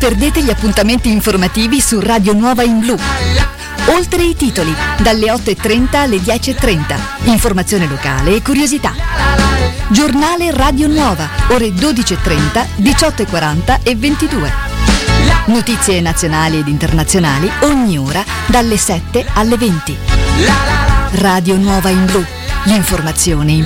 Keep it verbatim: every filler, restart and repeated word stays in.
perdete gli appuntamenti informativi su Radio Nuova in Blu. Oltre i titoli, dalle otto e trenta alle dieci e trenta. Informazione locale e curiosità. Giornale Radio Nuova, ore dodici e trenta, diciotto e quaranta e ventidue. Notizie nazionali ed internazionali ogni ora dalle sette alle venti. Radio Nuova in Blu. L'informazione in